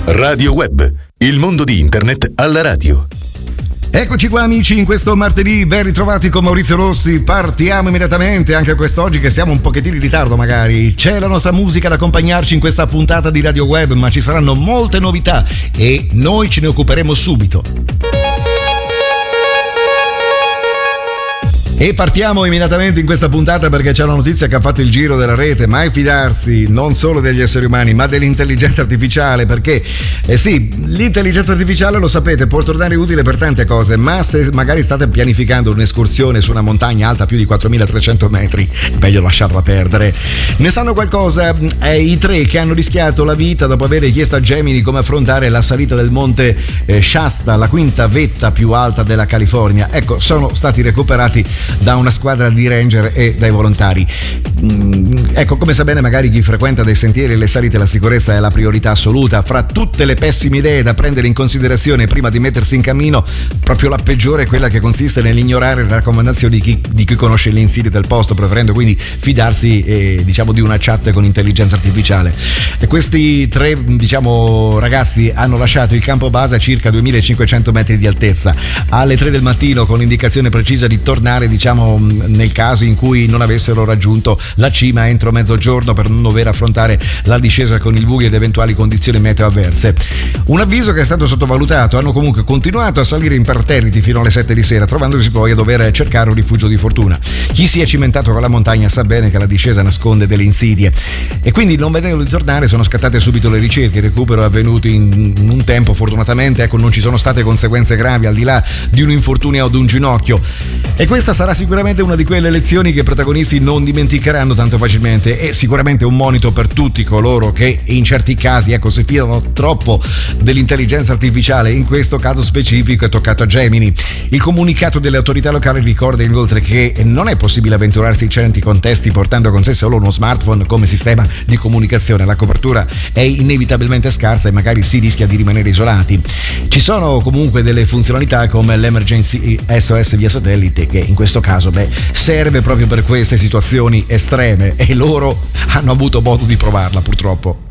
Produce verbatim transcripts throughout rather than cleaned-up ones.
Radio Web, il mondo di internet alla radio. Eccoci qua amici, in questo martedì ben ritrovati con Maurizio Rossi. Partiamo immediatamente anche quest'oggi che siamo un pochettino in ritardo magari. C'è la nostra musica ad accompagnarci in questa puntata di Radio Web, ma ci saranno molte novità e noi ce ne occuperemo subito. E partiamo immediatamente in questa puntata perché c'è una notizia che ha fatto il giro della rete. Mai fidarsi non solo degli esseri umani ma dell'intelligenza artificiale, perché eh sì, l'intelligenza artificiale, lo sapete, può tornare utile per tante cose, ma se magari state pianificando un'escursione su una montagna alta più di quattromilatrecento metri, meglio lasciarla perdere. Ne sanno qualcosa eh, i tre che hanno rischiato la vita dopo aver chiesto a Gemini come affrontare la salita del monte eh, Shasta, la quinta vetta più alta della California. Ecco, sono stati recuperati da una squadra di ranger e dai volontari. Mm, ecco, come sa bene magari chi frequenta dei sentieri e le salite, la sicurezza è la priorità assoluta. Fra tutte le pessime idee da prendere in considerazione prima di mettersi in cammino, proprio la peggiore è quella che consiste nell'ignorare le raccomandazioni di chi, di chi conosce le insidie del posto, preferendo quindi fidarsi eh, diciamo di una chat con intelligenza artificiale. E questi tre diciamo ragazzi hanno lasciato il campo base a circa duemilacinquecento metri di altezza alle tre del mattino, con l'indicazione precisa di tornare diciamo nel caso in cui non avessero raggiunto la cima entro mezzogiorno, per non dover affrontare la discesa con il buio ed eventuali condizioni meteo avverse. Un avviso che è stato sottovalutato. Hanno comunque continuato a salire imperterriti fino alle sette di sera, trovandosi poi a dover cercare un rifugio di fortuna. Chi si è cimentato con la montagna sa bene che la discesa nasconde delle insidie e quindi, non vedendo di tornare, sono scattate subito le ricerche. Il recupero è avvenuto in un tempo, fortunatamente ecco non ci sono state conseguenze gravi al di là di un infortunio ad un ginocchio, e questa sarà sicuramente una di quelle lezioni che i protagonisti non dimenticheranno tanto facilmente, e sicuramente un monito per tutti coloro che in certi casi ecco si fidano troppo dell'intelligenza artificiale. In questo caso specifico è toccato a Gemini. Il comunicato delle autorità locali ricorda inoltre che non è possibile avventurarsi in certi contesti portando con sé solo uno smartphone come sistema di comunicazione. La copertura è inevitabilmente scarsa e magari si rischia di rimanere isolati. Ci sono comunque delle funzionalità come l'Emergency S O S via satellite, che in questo caso beh, serve proprio per queste situazioni estreme, e loro hanno avuto modo di provarla purtroppo.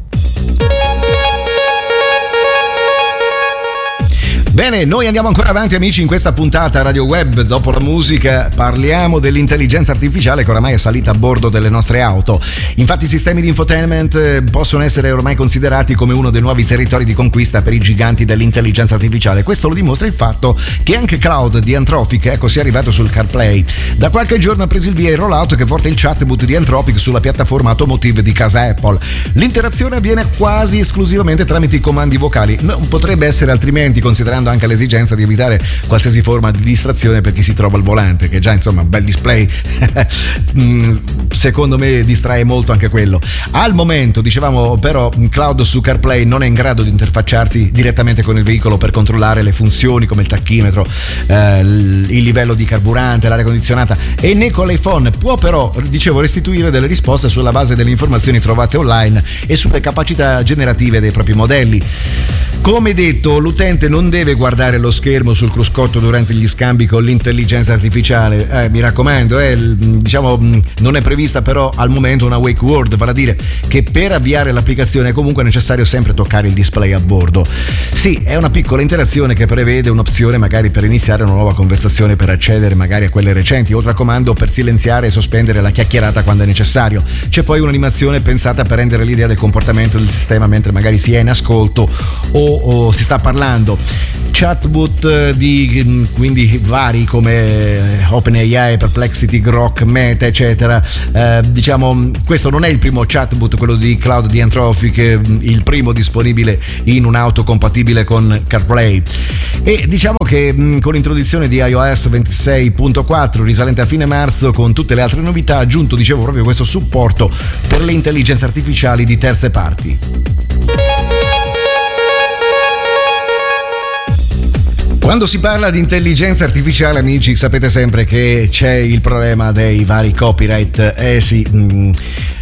Bene, noi andiamo ancora avanti amici in questa puntata Radio Web. Dopo la musica parliamo dell'intelligenza artificiale che oramai è salita a bordo delle nostre auto. Infatti i sistemi di infotainment possono essere ormai considerati come uno dei nuovi territori di conquista per i giganti dell'intelligenza artificiale. Questo lo dimostra il fatto che anche Cloud di Anthropic ecco sia arrivato sul CarPlay. Da qualche giorno ha preso il via il rollout che porta il chatbot di Anthropic sulla piattaforma automotive di casa Apple. L'interazione avviene quasi esclusivamente tramite i comandi vocali. Non potrebbe essere altrimenti, considerando anche l'esigenza di evitare qualsiasi forma di distrazione per chi si trova al volante, che già insomma un bel display secondo me distrae molto anche quello. Al momento dicevamo però Cloud su CarPlay non è in grado di interfacciarsi direttamente con il veicolo per controllare le funzioni come il tachimetro, eh, il livello di carburante, l'aria condizionata, e né con l'iPhone. Può però, dicevo, restituire delle risposte sulla base delle informazioni trovate online e sulle capacità generative dei propri modelli. Come detto, l'utente non deve guardare lo schermo sul cruscotto durante gli scambi con l'intelligenza artificiale. Eh, mi raccomando, eh, diciamo non è prevista però al momento una wake word, vale a dire che per avviare l'applicazione è comunque necessario sempre toccare il display a bordo. Sì, è una piccola interazione che prevede un'opzione magari per iniziare una nuova conversazione, per accedere magari a quelle recenti, oltre al comando per silenziare e sospendere la chiacchierata quando è necessario. C'è poi un'animazione pensata per rendere l'idea del comportamento del sistema mentre magari si è in ascolto o o si sta parlando. Chatbot di quindi vari come OpenAI, Perplexity, Grok, Meta eccetera. Eh, diciamo questo non è il primo chatbot, quello di Cloud di Anthropic, il primo disponibile in un'auto compatibile con CarPlay, e diciamo che mh, con l'introduzione di iOS ventisei punto quattro risalente a fine marzo, con tutte le altre novità, ha aggiunto dicevo proprio questo supporto per le intelligenze artificiali di terze parti. Quando si parla di intelligenza artificiale, amici, sapete sempre che c'è il problema dei vari copyright. Eh sì, mh,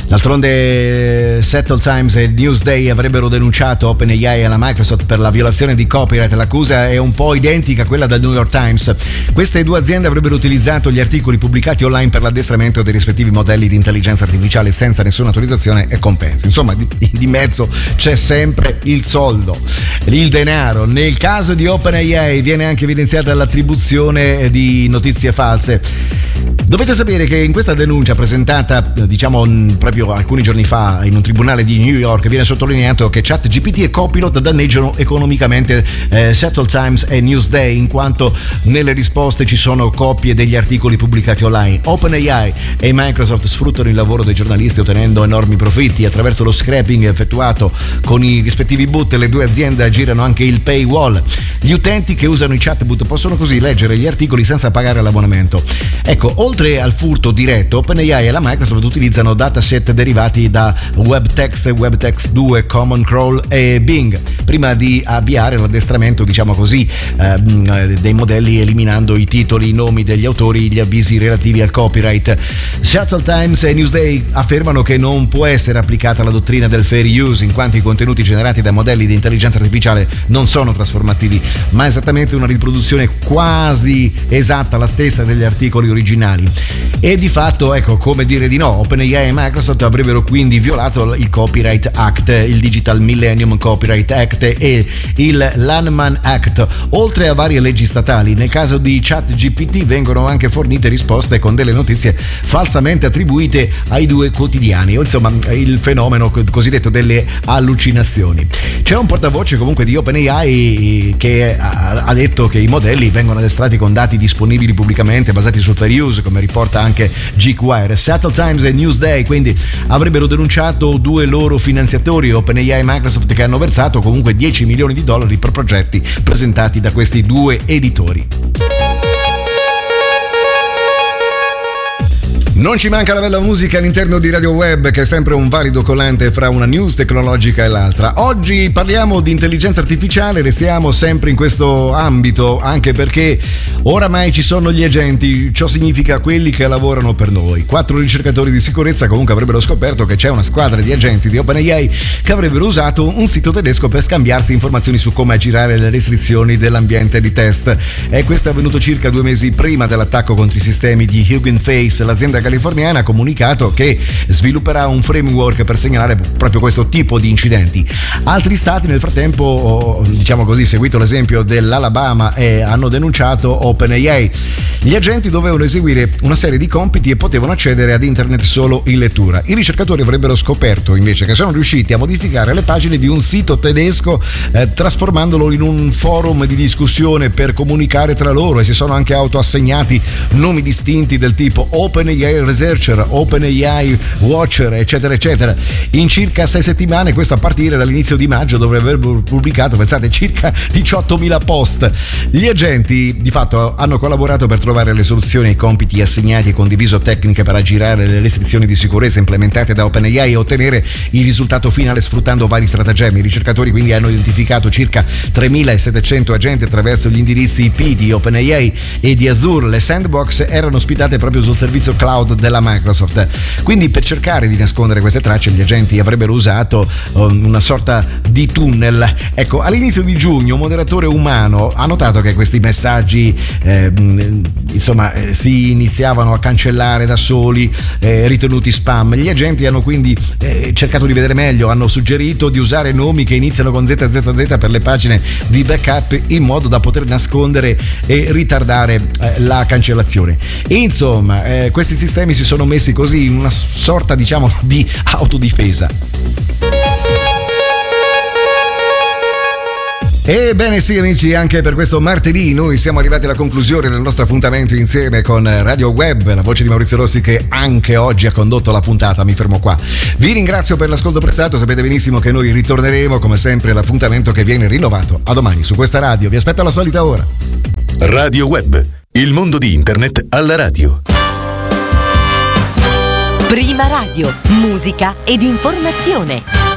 D'altronde Settle Times e Newsday avrebbero denunciato OpenAI e la Microsoft per la violazione di copyright. L'accusa è un po' identica a quella del New York Times. Queste due aziende avrebbero utilizzato gli articoli pubblicati online per l'addestramento dei rispettivi modelli di intelligenza artificiale senza nessuna autorizzazione e compenso. Insomma, di, di mezzo c'è sempre il soldo, il denaro. Nel caso di OpenAI viene anche evidenziata l'attribuzione di notizie false. Dovete sapere che in questa denuncia presentata, diciamo, proprio alcuni giorni fa in un tribunale di New York, viene sottolineato che ChatGPT e Copilot danneggiano economicamente eh, Settle Times e Newsday, in quanto nelle risposte ci sono copie degli articoli pubblicati online. OpenAI e Microsoft sfruttano il lavoro dei giornalisti ottenendo enormi profitti attraverso lo scraping effettuato con i rispettivi boot. Le due aziende aggirano anche il paywall. Gli utenti che usano i chatbot possono così leggere gli articoli senza pagare l'abbonamento. Ecco, oltre al furto diretto, OpenAI e la Microsoft utilizzano dataset derivati da WebText, WebText due, Common Crawl e Bing prima di avviare l'addestramento, diciamo così, eh, dei modelli, eliminando i titoli, i nomi degli autori, gli avvisi relativi al copyright. Shuttle Times e Newsday affermano che non può essere applicata la dottrina del fair use, in quanto i contenuti generati da modelli di intelligenza artificiale non sono trasformativi, ma esattamente una riproduzione quasi esatta, la stessa, degli articoli originali. E di fatto, ecco, come dire di no, OpenAI e Microsoft avrebbero quindi violato il Copyright Act, il Digital Millennium Copyright Act e il Lanham Act, oltre a varie leggi statali. Nel caso di ChatGPT vengono anche fornite risposte con delle notizie falsamente attribuite ai due quotidiani, o insomma il fenomeno cosiddetto delle allucinazioni. C'è un portavoce comunque di OpenAI che ha detto che i modelli vengono addestrati con dati disponibili pubblicamente basati sul fair use, come riporta anche GeekWire. Settle Times e Newsday quindi avrebbero denunciato due loro finanziatori, OpenAI e Microsoft, che hanno versato comunque dieci milioni di dollari per progetti presentati da questi due editori. Non ci manca la bella musica all'interno di Radio Web, che è sempre un valido collante fra una news tecnologica e l'altra. Oggi parliamo di intelligenza artificiale, restiamo sempre in questo ambito, anche perché oramai ci sono gli agenti, ciò significa quelli che lavorano per noi. Quattro ricercatori di sicurezza comunque avrebbero scoperto che c'è una squadra di agenti di OpenAI che avrebbero usato un sito tedesco per scambiarsi informazioni su come aggirare le restrizioni dell'ambiente di test. E questo è avvenuto circa due mesi prima dell'attacco contro i sistemi di Hugging Face. L'azienda californiana ha comunicato che svilupperà un framework per segnalare proprio questo tipo di incidenti. Altri stati nel frattempo, diciamo così, seguito l'esempio dell'Alabama, e hanno denunciato OpenAI. Gli agenti dovevano eseguire una serie di compiti e potevano accedere ad internet solo in lettura. I ricercatori avrebbero scoperto invece che sono riusciti a modificare le pagine di un sito tedesco eh, trasformandolo in un forum di discussione per comunicare tra loro, e si sono anche autoassegnati nomi distinti del tipo OpenAI Researcher, OpenAI Watcher, eccetera eccetera. In circa sei settimane, questo a partire dall'inizio di maggio, dovrebbero pubblicato, pensate, circa diciottomila post. Gli agenti di fatto hanno collaborato per trovare le soluzioni ai compiti assegnati e condiviso tecniche per aggirare le restrizioni di sicurezza implementate da OpenAI e ottenere il risultato finale sfruttando vari stratagemmi. I ricercatori quindi hanno identificato circa tremilasettecento agenti attraverso gli indirizzi I P di OpenAI e di Azure. Le sandbox erano ospitate proprio sul servizio cloud della Microsoft. Quindi, per cercare di nascondere queste tracce, gli agenti avrebbero usato um, una sorta di tunnel. Ecco, all'inizio di giugno un moderatore umano ha notato che questi messaggi eh, insomma eh, si iniziavano a cancellare da soli, eh, ritenuti spam. Gli agenti hanno quindi eh, cercato di vedere meglio, hanno suggerito di usare nomi che iniziano con Z Z Z per le pagine di backup, in modo da poter nascondere e ritardare eh, la cancellazione. E insomma eh, questi sistemi si sono messi così in una sorta, diciamo, di autodifesa. Ebbene sì, amici, anche per questo martedì noi siamo arrivati alla conclusione del nostro appuntamento insieme con Radio Web, la voce di Maurizio Rossi che anche oggi ha condotto la puntata. Mi fermo qua. Vi ringrazio per l'ascolto prestato, sapete benissimo che noi ritorneremo come sempre all'appuntamento che viene rinnovato a domani su questa radio. Vi aspetto alla solita ora. Radio Web, il mondo di internet alla radio. Prima Radio, musica ed informazione.